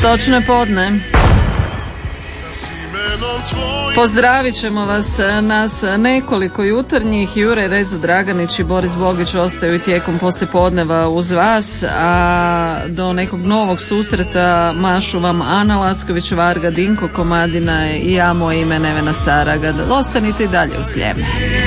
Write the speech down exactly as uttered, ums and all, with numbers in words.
Točno je podne. Pozdravit ćemo vas, nas nekoliko jutarnjih. Jure Rezo Draganić i Boris Bogić ostaju i tijekom poslijepodneva uz vas, a do nekog novog susreta mašu vam Ana Lacković Varga, Dinko Komadina i ja, moje ime Nevena Saraga. Ostanite i dalje u Sljemu.